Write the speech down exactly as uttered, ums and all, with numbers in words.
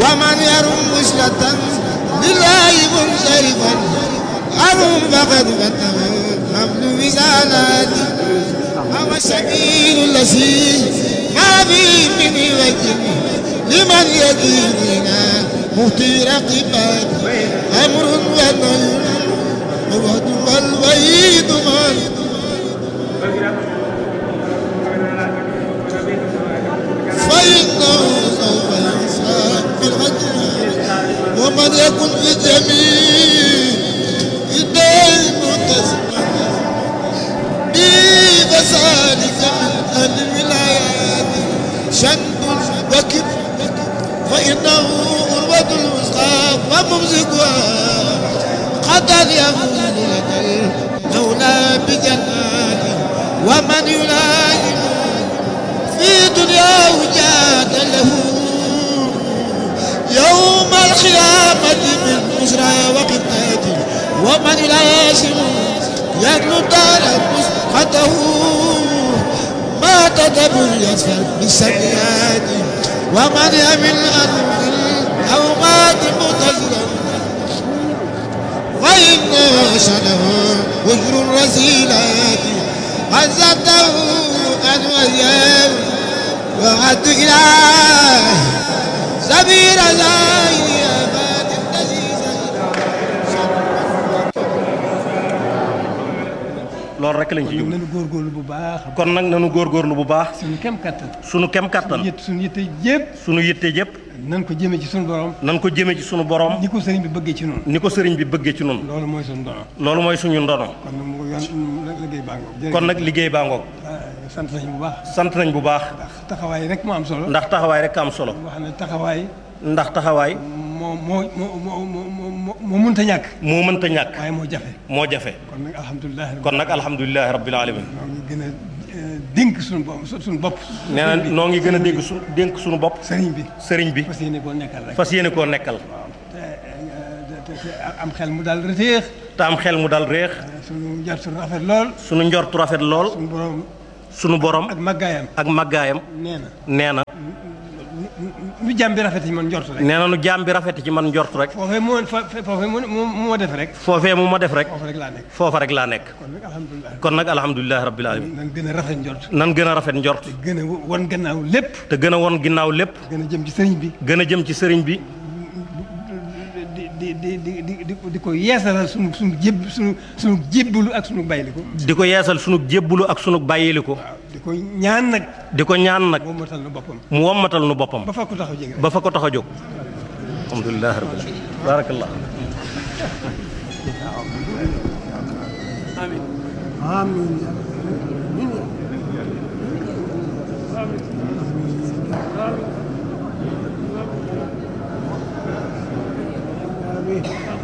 ومن يرم وصلة لله منصرفا أرم فقد فتح حمل وزالات هو السبيل الذي ما فيه من وجه لمن يديننا مطير قباد أمر ونهي الوعد والوعيد من فإنه سوف يحساب بالعدل ومن يكن في جميع الدين متسمع بفسادك من الولايات شند وكب فإنه أروة الوسطى وممسكها قد يكون لك المولى بجناته ومن يلائم في دنياه جاد له يوم القيامة من بشرى وقتات ومن يلاسم يدلو دار مسقطه ما تدبر يسفل بالسيئات ومن يمل أنه أو مات متزرا وإن شنه وجر الرسيلات عزته أن وياه وعد إله سبيل زاهي أباد التزيز loolu rek lañ ci jub nanu góorgóorlu bu baax kon nag nanu góorgóorlu bu baax suñu kem kattan sunu kem kattan suñu yitte yëpp sunu yitte yëpp nan ko jëmee ci suñu borom nan ko jëmee ci sunu borom ni ko sëriñ bi bëggee ci noonu ni ko sëriñ bi bëggee ci noonu loolu mooy suñu ndono loolu mooy suñu ndono kon nag mu yoon liggéey baa ngoog kon nag liggéey baa ngoog sant nañ bu baax sant nañ bu baax ndax taxawaay rek moo am solo ndax taxawaay rek am solo wax ne taxawaay ndax taxawaay moo moo moo moo moo moo mënta ñàkk moo mënta ñàkk waaye moo jafe moo jafe kon nag alhamdulilah kon nag alhamdulilahi rabbil alamin noo ngi gën a dénk suñu bopp suñu bopp nee na noo ngi gën a dégg su dénk suñu bopp sëriñ bi sëriñ bi fas yéene koo nekkal rek fas yéene koo nekkal te am xel mu daal reteex te am xel mu dal réex suñu njortu rafet lool sunu njortu rafet lool suñu borom sunu borom ak màggaayam ak màggaayam nee na nee na nu jàmm bi rafet ci man njortu rek nee na nu jaam bi rafet ci man njortu rek foofee moo foofee mu moo def rek foofee mu ma def rek foofu rek laa nekk foofa rek laa nekk kon nag alhamdulilah kon nag alhamdulilahi rabbil alamin nan gën a rafet njort nan gën a rafet njort gën a won gannaaw lépp te gën a won ginnaaw lépp gën a jëm ci sëriñ bi gën a jëm ci sëriñ bi di di di di di di ko yeesalal sunu sunu jéb sunu sunu jébbalu ak sunu bayliku di ko yeesal sunu jébbulu ak sunu bàyyiliku waaw di ko ñaan nag di ko ñaan nag moom matal na boppam mu wommatal nu boppam ba fa ko taxaw jege ba fa ko tax a jóg alhamdulilahi rabbil alamin barakallah amiin amiin amiin